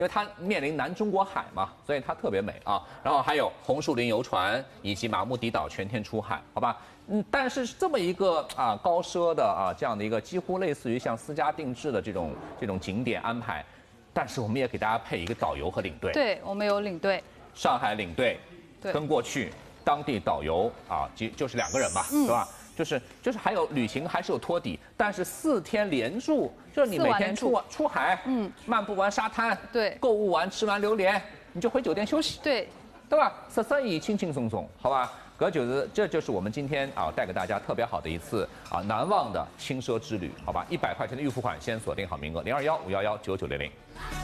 因为它面临南中国海嘛，所以它特别美啊。然后还有红树林游船以及马木迪岛全天出海，好吧？但是这么一个高奢的这样的一个几乎类似于像私家定制的这种景点安排，但是我们也给大家配一个导游和领队。 对，我们有领队， 上海领队跟过去当地导游就是2个人吧，是吧？就是还有旅行还是有托底，但是4天连住，就是你每天出海，漫步完沙滩， 对， 购物完吃完榴莲，你就回酒店休息， 对吧？生意轻轻松松，好吧？这就是我们今天带给大家特别好的一次难忘的轻奢之旅，好吧？100块钱的预付款先锁定好名额，021-511-9900。